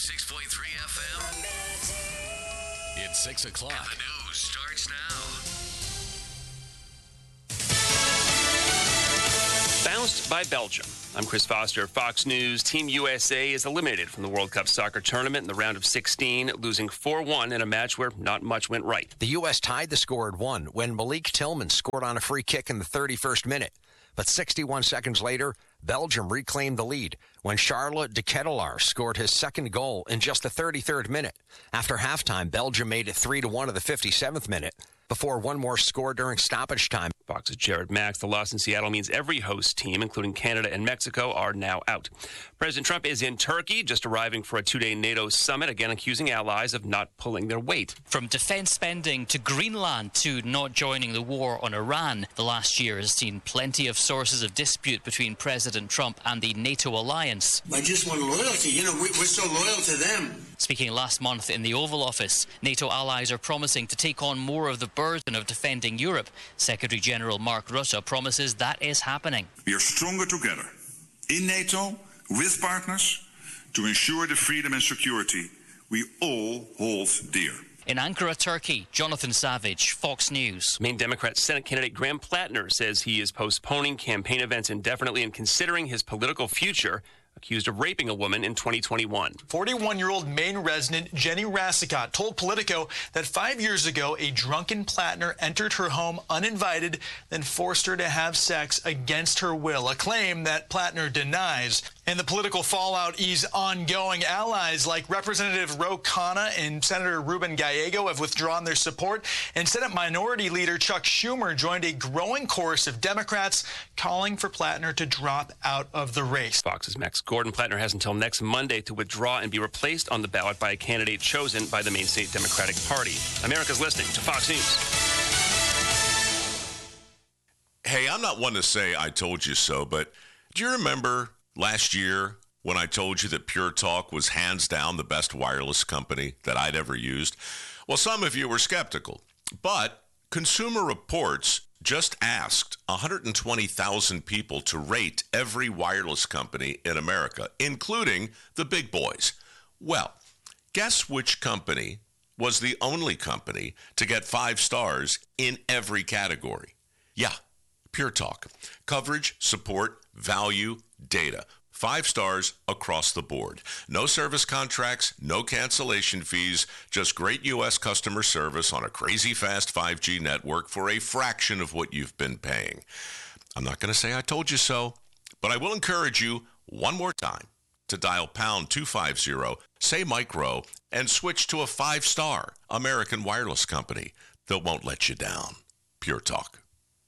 106.3 FM. It's 6 o'clock. And the news starts now. Bounced by Belgium. I'm Chris Foster, Fox News. Team USA is eliminated from the World Cup soccer tournament in the round of 16, losing 4-1 in a match where not much went right. The U.S. tied the score at 1 when Malik Tillman scored on a free kick in the 31st minute. But 61 seconds later, Belgium reclaimed the lead when Charles de Ketelaere scored his second goal in just the 33rd minute. After halftime, Belgium made it 3-1 at the 57th minute before one more score during stoppage time. Fox's Jared Max. The loss in Seattle means every host team, including Canada and Mexico, are now out. President Trump is in Turkey, just arriving for a two-day NATO summit, again accusing allies of not pulling their weight. From defense spending to Greenland to not joining the war on Iran, the last year has seen plenty of sources of dispute between President Trump and the NATO alliance. I just want loyalty. We're so loyal to them. Speaking last month in the Oval Office, NATO allies are promising to take on more of the burden of defending Europe. Secretary General Mark Rutte promises that is happening. We are stronger together in NATO with partners to ensure the freedom and security we all hold dear. In Ankara, Turkey, Jonathan Savage, Fox News. Maine Democrat Senate candidate Graham Plattner says he is postponing campaign events indefinitely and considering his political future, accused of raping a woman in 2021. 41-year-old Maine resident Jenny Rassicott told Politico that 5 years ago, a drunken Plattner entered her home uninvited, then forced her to have sex against her will, a claim that Plattner denies. And the political fallout is ongoing. Allies like Representative Ro Khanna and Senator Ruben Gallego have withdrawn their support, and Senate Minority Leader Chuck Schumer joined a growing chorus of Democrats calling for Plattner to drop out of the race. Fox's Max Gordon. Plattner has until next Monday to withdraw and be replaced on the ballot by a candidate chosen by the Maine State Democratic Party. America's listening to Fox News. Hey, I'm not one to say I told you so, but do you remember last year when I told you that Pure Talk was hands down the best wireless company that I'd ever used? Well, some of you were skeptical, but Consumer Reports just asked 120,000 people to rate every wireless company in America, including the big boys. Well, guess which company was the only company to get 5 stars in every category? Yeah, Pure Talk. Coverage, support, value, data. 5 stars across the board. No service contracts, no cancellation fees, just great U.S. customer service on a crazy fast 5G network for a fraction of what you've been paying. I'm not going to say I told you so, but I will encourage you one more time to dial pound 250, say Mike Rowe, and switch to a 5-star American wireless company that won't let you down. Pure Talk.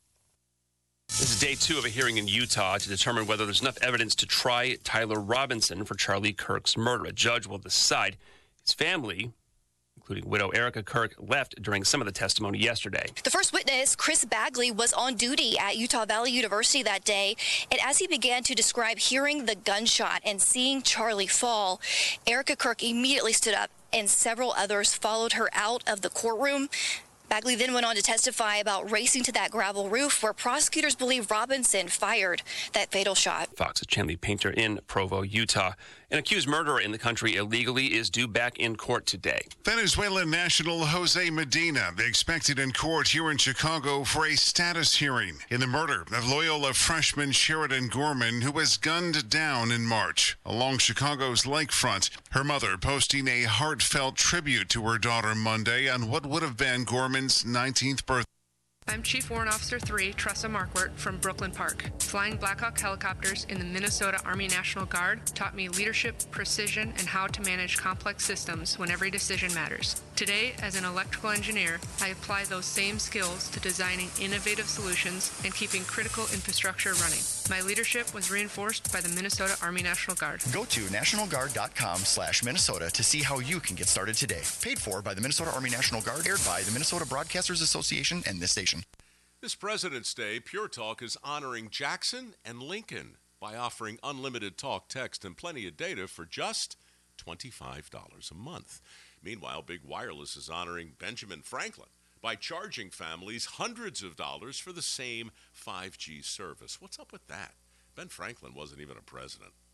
This is day 2 of a hearing in Utah to determine whether there's enough evidence to try Tyler Robinson for Charlie Kirk's murder. A judge will decide. His family, including widow Erica Kirk, left during some of the testimony yesterday. The first witness, Chris Bagley, was on duty at Utah Valley University that day, and as he began to describe hearing the gunshot and seeing Charlie fall, Erica Kirk immediately stood up, and several others followed her out of the courtroom. Bagley then went on to testify about racing to that gravel roof where prosecutors believe Robinson fired that fatal shot. Fox's Chanley Painter in Provo, Utah. An accused murderer in the country illegally is due back in court today. Venezuelan national Jose Medina expected in court here in Chicago for a status hearing in the murder of Loyola freshman Sheridan Gorman, who was gunned down in March along Chicago's lakefront. Her mother posting a heartfelt tribute to her daughter Monday on what would have been Gorman's 19th birthday. I'm Chief Warrant Officer 3, Tressa Markwart from Brooklyn Park. Flying Black Hawk helicopters in the Minnesota Army National Guard taught me leadership, precision, and how to manage complex systems when every decision matters. Today, as an electrical engineer, I apply those same skills to designing innovative solutions and keeping critical infrastructure running. My leadership was reinforced by the Minnesota Army National Guard. Go to nationalguard.com/Minnesota to see how you can get started today. Paid for by the Minnesota Army National Guard, aired by the Minnesota Broadcasters Association and this station. This President's Day, Pure Talk is honoring Jackson and Lincoln by offering unlimited talk, text, and plenty of data for just $25 a month. Meanwhile, Big Wireless is honoring Benjamin Franklin by charging families hundreds of dollars for the same 5G service. What's up with that? Ben Franklin wasn't even a president.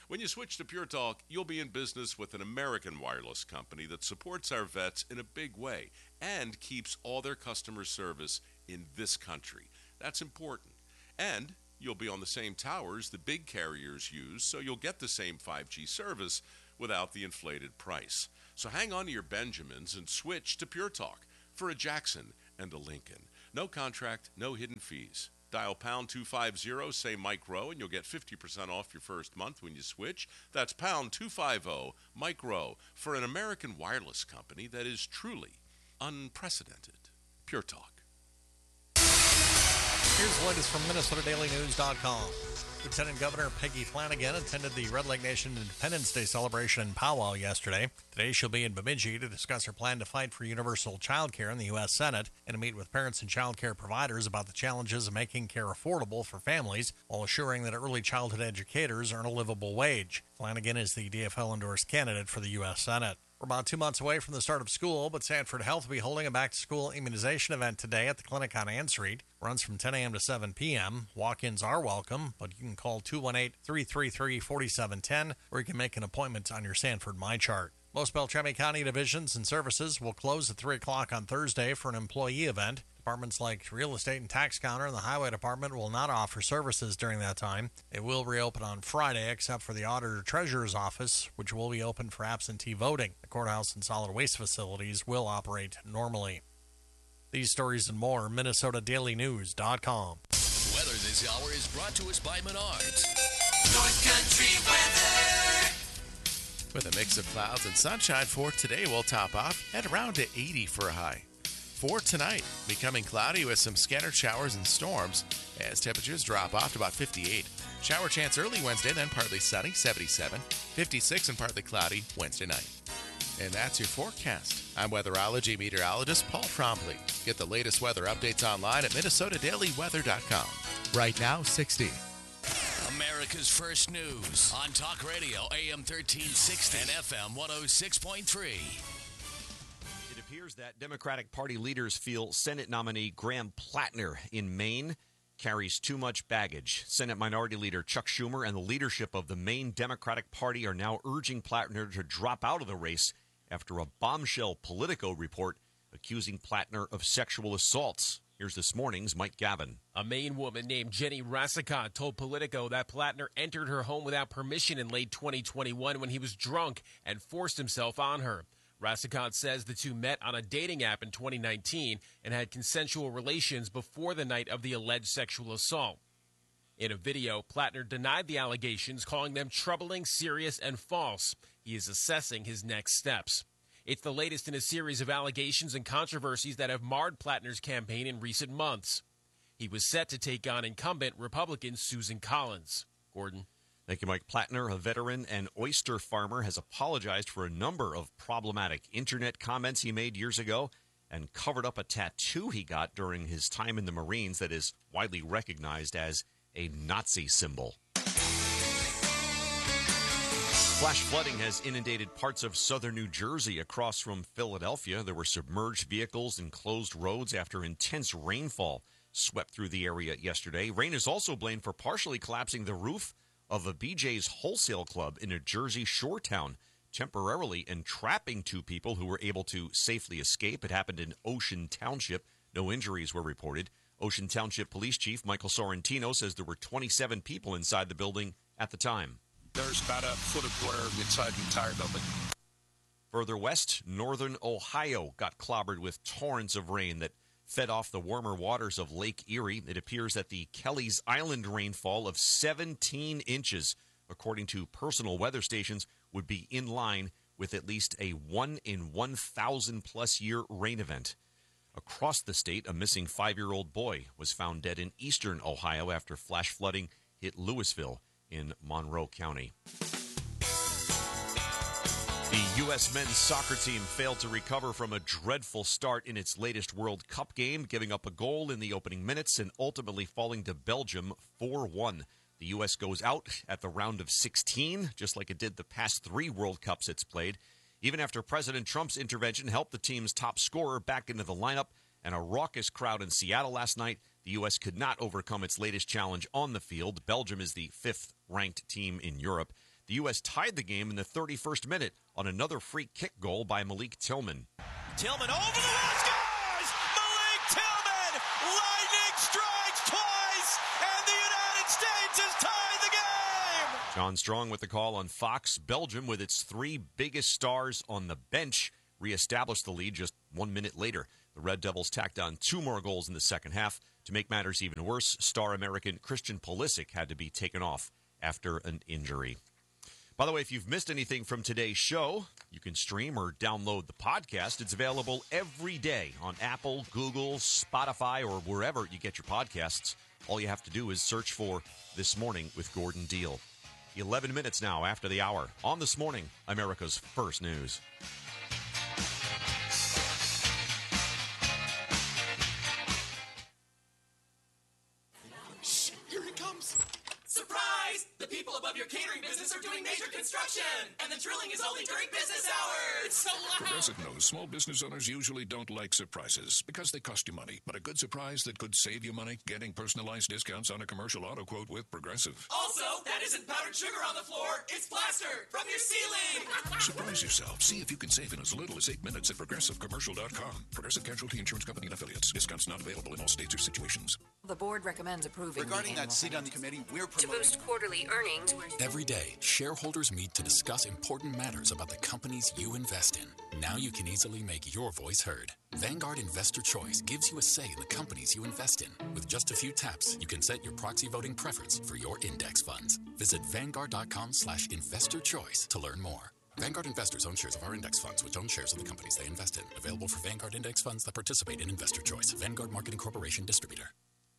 When you switch to Pure Talk, you'll be in business with an American wireless company that supports our vets in a big way and keeps all their customer service in this country. That's important. And you'll be on the same towers the big carriers use, so you'll get the same 5G service without the inflated price. So hang on to your Benjamins and switch to Pure Talk for a Jackson and a Lincoln. No contract, no hidden fees. Dial pound 250, say Mike Rowe, and you'll get 50% off your first month when you switch. That's pound 250, Mike Rowe, for an American wireless company that is truly unprecedented. Pure Talk. Here's the latest from MinnesotaDailyNews.com. Lieutenant Governor Peggy Flanagan attended the Red Lake Nation Independence Day celebration in Powwow yesterday. Today she'll be in Bemidji to discuss her plan to fight for universal child care in the U.S. Senate and to meet with parents and child care providers about the challenges of making care affordable for families while assuring that early childhood educators earn a livable wage. Flanagan is the DFL-endorsed candidate for the U.S. Senate. We're about 2 months away from the start of school, but Sanford Health will be holding a back-to-school immunization event today at the clinic on Ann Street. It runs from 10 a.m. to 7 p.m. Walk-ins are welcome, but you can call 218-333-4710, or you can make an appointment on your Sanford MyChart. Most Beltrami County divisions and services will close at 3 o'clock on Thursday for an employee event. Departments like real estate and tax counter and the highway department will not offer services during that time. They will reopen on Friday, except for the auditor treasurer's office, which will be open for absentee voting. The courthouse and solid waste facilities will operate normally. These stories and more, MinnesotaDailyNews.com. Weather this hour is brought to us by Menards. North Country weather. With a mix of clouds and sunshine for today, we'll top off at around to 80 for a high. For tonight, becoming cloudy with some scattered showers and storms as temperatures drop off to about 58. Shower chance early Wednesday, then partly sunny, 77. 56 and partly cloudy Wednesday night. And that's your forecast. I'm weatherology meteorologist Paul Trombley. Get the latest weather updates online at MinnesotaDailyWeather.com. Right now, 60. America's first news on Talk Radio, AM 1360 and FM 106.3. It appears that Democratic Party leaders feel Senate nominee Graham Plattner in Maine carries too much baggage. Senate Minority Leader Chuck Schumer and the leadership of the Maine Democratic Party are now urging Plattner to drop out of the race after a bombshell Politico report accusing Plattner of sexual assaults. Here's this morning's Mike Gavin. A Maine woman named Jenny Rassicot told Politico that Plattner entered her home without permission in late 2021 when he was drunk and forced himself on her. Rassicot says the two met on a dating app in 2019 and had consensual relations before the night of the alleged sexual assault. In a video, Plattner denied the allegations, calling them troubling, serious, and false. He is assessing his next steps. It's the latest in a series of allegations and controversies that have marred Plattner's campaign in recent months. He was set to take on incumbent Republican Susan Collins. Gordon. Thank you, Mike. Plattner, a veteran and oyster farmer, has apologized for a number of problematic internet comments he made years ago and covered up a tattoo he got during his time in the Marines that is widely recognized as a Nazi symbol. Flash flooding has inundated parts of southern New Jersey across from Philadelphia. There were submerged vehicles and closed roads after intense rainfall swept through the area yesterday. Rain is also blamed for partially collapsing the roof of a BJ's Wholesale Club in a Jersey shore town, temporarily entrapping two people who were able to safely escape. It happened in Ocean Township. No injuries were reported. Ocean Township Police Chief Michael Sorrentino says there were 27 people inside the building at the time. There's about a foot of water inside the entire building. Further west, northern Ohio got clobbered with torrents of rain that fed off the warmer waters of Lake Erie. It appears that the Kelly's Island rainfall of 17 inches, according to personal weather stations, would be in line with at least a 1 in 1,000 plus year rain event. Across the state, a missing 5-year-old boy was found dead in eastern Ohio after flash flooding hit Louisville in Monroe County. The U.S. men's soccer team failed to recover from a dreadful start in its latest World Cup game, giving up a goal in the opening minutes and ultimately falling to Belgium 4-1. The U.S. goes out at the round of 16, just like it did the past 3 World Cups it's played. Even after President Trump's intervention helped the team's top scorer back into the lineup and a raucous crowd in Seattle last night, the U.S. could not overcome its latest challenge on the field. Belgium is the 5th-ranked team in Europe. The U.S. tied the game in the 31st minute on another free kick goal by Malik Tillman. Tillman over the wall, scores! Malik Tillman! Lightning strikes twice, and the United States has tied the game! John Strong with the call on Fox. Belgium, with its three biggest stars on the bench, reestablished the lead just 1 minute later. The Red Devils tacked on 2 more goals in the second half. To make matters even worse, star American Christian Pulisic had to be taken off after an injury. By the way, if you've missed anything from today's show, you can stream or download the podcast. It's available every day on Apple, Google, Spotify, or wherever you get your podcasts. All you have to do is search for This Morning with Gordon Deal. 11 minutes now after the hour. On This Morning, America's First News. Shh, here it comes. Surprise! The people above your catering business are doing major construction, and the drilling is only during business hours. It's so loud. Progressive knows small business owners usually don't like surprises because they cost you money. But a good surprise that could save you money, getting personalized discounts on a commercial auto quote with Progressive. Also, that isn't powdered sugar on the floor. It's plaster from your ceiling. Surprise yourself. See if you can save in as little as 8 minutes at progressivecommercial.com. Progressive Casualty Insurance Company and affiliates. Discounts not available in all states or situations. The board recommends approving. Regarding that seat on the committee, we're to boost quarterly earnings. Every day, shareholders meet to discuss important matters about the companies you invest in. Now you can easily make your voice heard. Vanguard Investor Choice gives you a say in the companies you invest in. With just a few taps, you can set your proxy voting preference for your index funds. Visit Vanguard.com/investorchoice to learn more. Vanguard investors own shares of our index funds, which own shares of the companies they invest in. Available for Vanguard index funds that participate in Investor Choice. Vanguard Marketing Corporation Distributor.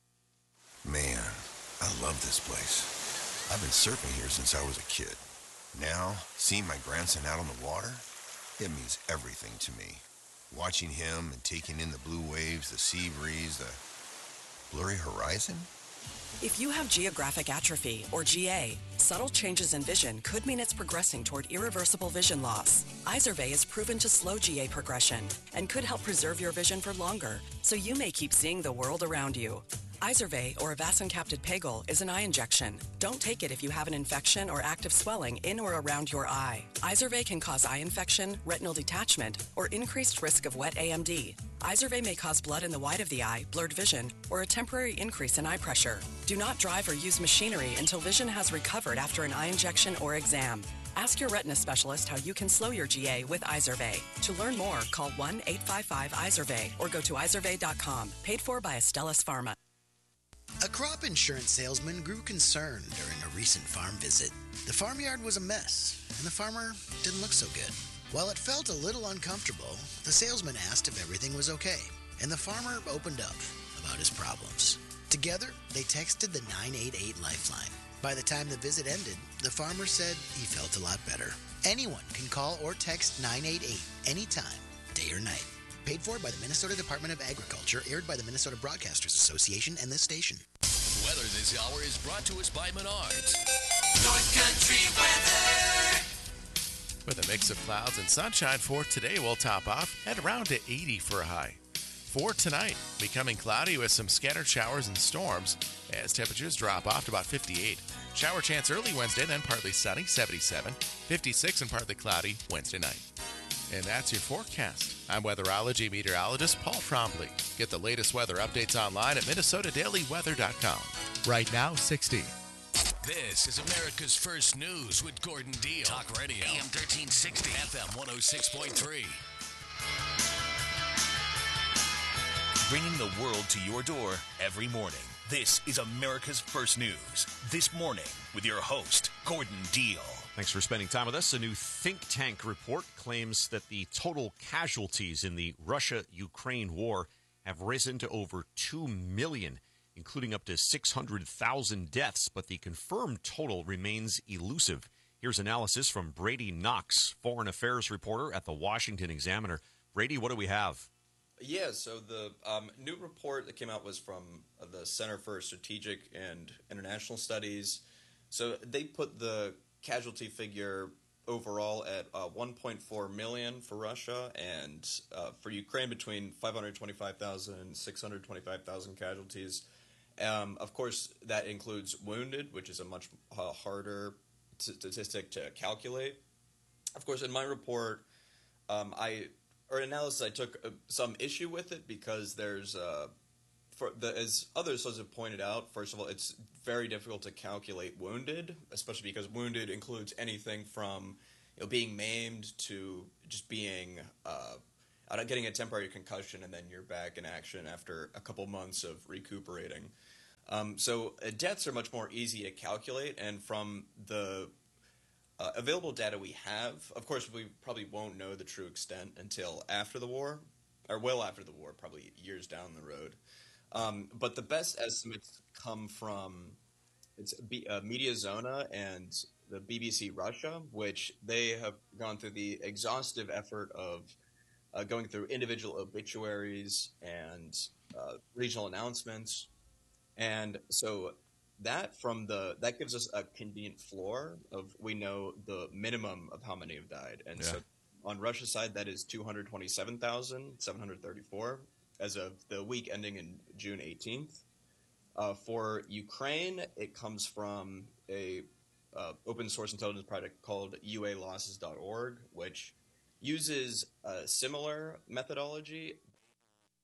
Man, I love this place. I've been surfing here since I was a kid. Now, seeing my grandson out on the water, it means everything to me. Watching him and taking in the blue waves, the sea breeze, the blurry horizon. If you have geographic atrophy, or GA, subtle changes in vision could mean it's progressing toward irreversible vision loss. Izervay is proven to slow GA progression and could help preserve your vision for longer, so you may keep seeing the world around you. Izervay, or avacincaptad pegol, is an eye injection. Don't take it if you have an infection or active swelling in or around your eye. Izervay can cause eye infection, retinal detachment, or increased risk of wet AMD. Izervay may cause blood in the white of the eye, blurred vision, or a temporary increase in eye pressure. Do not drive or use machinery until vision has recovered after an eye injection or exam. Ask your retina specialist how you can slow your GA with Izervay. To learn more, call 1-855-IZERVAY or go to izervay.com. Paid for by Astellas Pharma. A crop insurance salesman grew concerned during a recent farm visit. The farmyard was a mess, and the farmer didn't look so good. While it felt a little uncomfortable, the salesman asked if everything was okay, and the farmer opened up about his problems. Together, they texted the 988 Lifeline. By the time the visit ended, the farmer said he felt a lot better. Anyone can call or text 988 anytime, day or night. Paid for by the Minnesota Department of Agriculture, aired by the Minnesota Broadcasters Association and this station. Weather this hour is brought to us by Menards. North Country weather. With a mix of clouds and sunshine for today, we'll top off at around to 80 for a high. For tonight, becoming cloudy with some scattered showers and storms as temperatures drop off to about 58. Shower chance early Wednesday, then partly sunny, 77. 56 and partly cloudy Wednesday night. And that's your forecast. I'm weatherology meteorologist Paul Trombley. Get the latest weather updates online at minnesotadailyweather.com. Right now, 60. This is America's First News with Gordon Deal. Talk Radio. AM 1360. FM 106.3. Bringing the world to your door every morning. This is America's First News. This morning with your host, Gordon Deal. Thanks for spending time with us. A new think tank report claims that the total casualties in the Russia-Ukraine war have risen to over 2 million, including up to 600,000 deaths, but the confirmed total remains elusive. Here's analysis from Brady Knox, foreign affairs reporter at the Washington Examiner. Brady, what do we have? Yeah, so the new report that came out was from the Center for Strategic and International Studies. So they put the casualty figure overall at 1.4 million for Russia, and for Ukraine between 525,000 and 625,000 casualties. Of course, that includes wounded, which is a much harder statistic to calculate. Of course, in my report, analysis, I took some issue with it because there's as others have pointed out, first of all, it's very difficult to calculate wounded, especially because wounded includes anything from being maimed to just being getting a temporary concussion and then you're back in action after a couple months of recuperating. So deaths are much more easy to calculate, and from the available data we have, of course, we probably won't know the true extent until after the war, or well after the war, probably years down the road. But the best estimates come from Mediazona and the BBC Russia, which they have gone through the exhaustive effort of going through individual obituaries and regional announcements. And so that gives us a convenient floor of, we know the minimum of how many have died. And so on Russia's side, that is 227,734 as of the week ending in June 18th. For Ukraine, it comes from a open source intelligence project called ualosses.org, which uses a similar methodology,